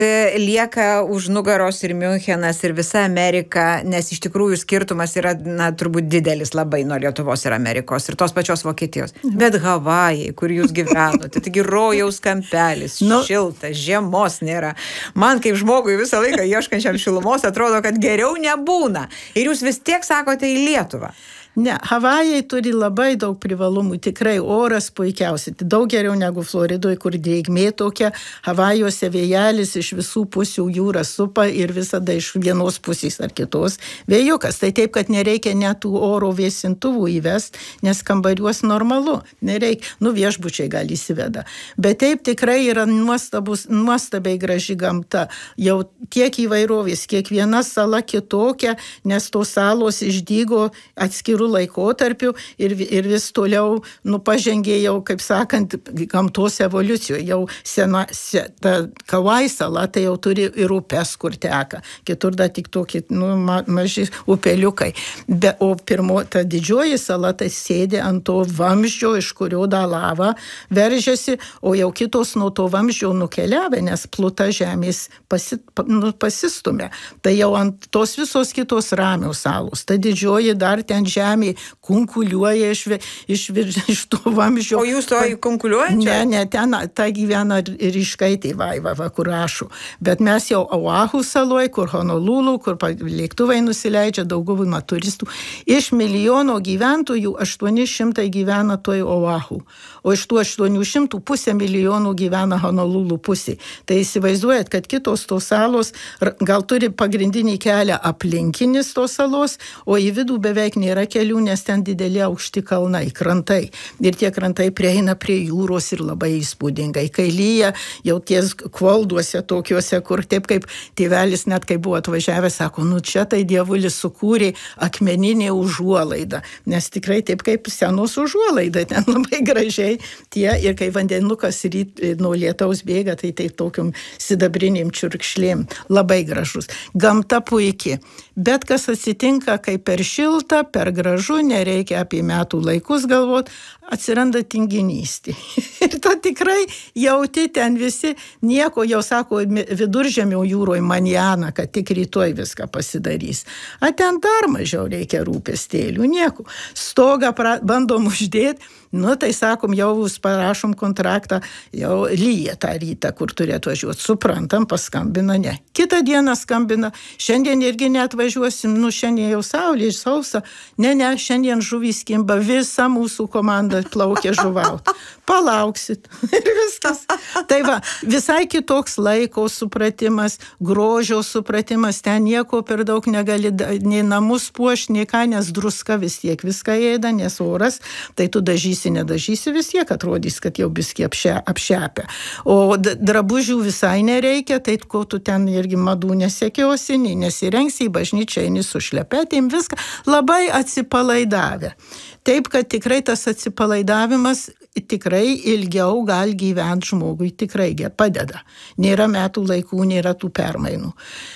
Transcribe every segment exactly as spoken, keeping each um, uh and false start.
lieka už nugaros ir Miunchenas, ir visa Amerika, nes iš tikrųjų skirtumas yra, na, turbūt didelis labai nuo Lietuvos ir Amerikos ir tos pačios Vokietijos. Bet Havajai, kur jūs gyvenote, taigi rojaus kampelis, nu, šiltas, žiemos nėra. Man kaip žmogui visą laiką ieškančiam šilumos atrodo, kad geriau nebūna. Ir jūs vis tiek sakote į Lietuvą. Ne, Havajai turi labai daug privalumų, tikrai oras puikiausiai, daug geriau negu Floridoje, kur drėgmė tokia, Havajuose vėjelis iš visų pusių jūra supa ir visada iš vienos pusės ar kitos vėjukas. Tai taip, kad nereikia net tų oro vėsintuvų įvest, nes kambariuos normalu, nereikia, nu viešbučiai gali įsiveda. Bet taip tikrai yra nuostabus, nuostabiai graži gamta, jau tiek įvairovės, kiekviena sala kitokia, nes tos salos išdygo atskirų laikotarpių ir, ir vis toliau, nu, pažengė jau, kaip sakant, gamtos evoliucijoje. Jau sena, se, ta Kauai sala, tai jau turi ir upes, kur teka. Kitur da tik tokie, nu, ma, maži upeliukai. Be, o pirmo, ta didžioji sala, tai sėdė ant to vamzdžio, iš kurio da lava veržiasi, o jau kitos nuo to vamzdžio nukeliavę, nes pluta žemės pasi, nu, pasistumė. Tai jau ant tos visos kitos ramios salos. Ta didžioji dar ten žemė kunkuliuoja iš, iš, iš to vamzdžio. O jūs to kunkuliuojančio? Ne, ne, ten ta gyvena ryškaitė vaiva, va, kur rašo. Bet mes jau Oahu saloj, kur Honolulu, kur lėktuvai nusileidžia, daugumą turistų. Iš milijono gyventojų aštuoni šimtai gyvena toj Oahu. O iš tų aštuonių šimtų pusę milijonų gyvena Honolulu pusė. Tai įsivaizduojat, kad kitos tos salos gal turi pagrindinį kelią aplinkinis tos salos, o į vidų beveik nėra kelių, nes ten dideli aukšti kalnai, krantai. Ir tie krantai prieina prie jūros ir labai įspūdingai. Kai lyja, jau ties kvalduose tokiuose, kur taip kaip tėvelis net kai buvo atvažiavęs, sako, nu čia tai dievulis sukūrė akmeninė užuolaida. Nes tikrai taip kaip senos užuolaida, ten labai gražiai tie, ir kai vandenukas ryt nuo lietaus bėga, tai taip tokium sidabrinėm čiurkšlėm. Labai gražus. Gamta puiki. Bet kas atsitinka, kai per šilta, per gražu, nereikia apie metų laikus galvot, atsiranda tinginystė. Ir ta tikrai jauti ten visi, nieko jau sako viduržemio jūroje manjana, kad tik rytoj viską pasidarys. A ten dar mažiau reikia rūpestėlių, nieko. Stogą pra, bandom uždėti, nu tai sakom, jau parašom kontraktą, jau lyja tą rytą, kur turėtų važiuoti. Suprantam, paskambina, ne. Kitą dieną skambina, šiandien irgi neatvažiuosim, nu šiandien jau saulė, sausa. Ne, ne, šiandien žuvys kimba, visa mūsų komanda plaukia žuvaut. Palauksit. Ir viskas. Tai va, visai kitoks laiko supratimas, grožio supratimas, ten nieko per daug negali, nei namus puošti, nei ką, nes druska vis tiek viską ėda, nes oras, tai tu dažysi, nedažysi, vis tiek atrodys, kad jau biskį apšia, apšepia. O drabužių visai nereikia, tai ko tu ten irgi madų nesekiosi, nei nesirengsi į bažnyčią, nei su šlepetėm, viską labai atsipalaidavę. Taip, kad tikrai tas atsipalaidavimas tikrai ilgiau gali gyventi žmogui, tikrai padeda. Nėra metų laikų, nėra tų permainų.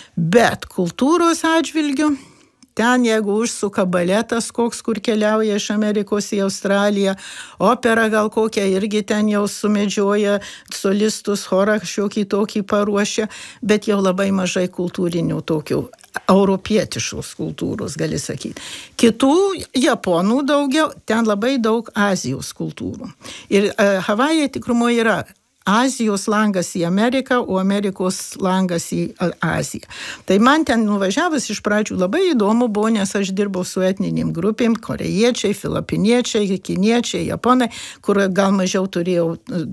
Bet kultūros atžvilgiu, ten jeigu užsuka baletas koks, kur keliauja iš Amerikos į Australiją, opera gal kokia irgi ten jau sumedžioja solistus, chorą šiokį tokį paruošia, bet jau labai mažai kultūrinių tokių europietiškos kultūros, gali sakyti. Kitų japonų daugiau, ten labai daug Azijos kultūrų. Ir uh, Havajai tikrumo yra Azijos langas į Ameriką, o Amerikos langas į Aziją. Tai man ten nuvažiavus iš pradžių labai įdomu buvo, nes aš dirbau su etninėm grupėm, korėjiečiai, filipiniečiai, kiniečiai, japonai, kur gal mažiau turėjau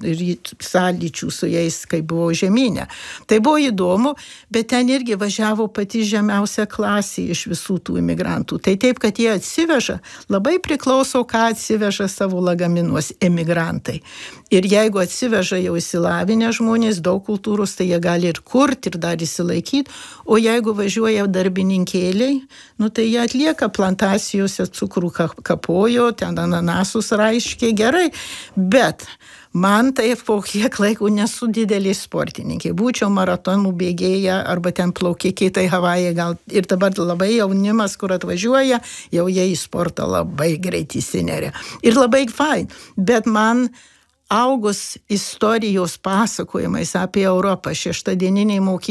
sąlyčių su jais, kai buvau žemynė. Tai buvo įdomu, bet ten irgi važiavo pati žemiausia klasė iš visų tų imigrantų. Tai taip, kad jie atsiveža, labai priklauso, ką atsiveža savo lagaminuos emigrantai. Ir jeigu atsiveža jau įsilavinę žmonės, daug kultūros, tai jie gali ir kurti, ir dar įsilaikyti, o jeigu važiuoja darbininkėliai, nu tai jie atlieka plantacijose, cukrų kapojo, ten ananasus raiškiai, gerai, bet man tai po kiek laiko nesu didelė sportininkė. Būčiau maratonų bėgėja arba ten plaukikiai, tai Havajai gal ir dabar labai jaunimas, kur atvažiuoja, jau jie į sportą labai greit įsineria. Ir labai fain, bet man augus istorijos pasakojimais apie Europą šeštadieniniai mokyklai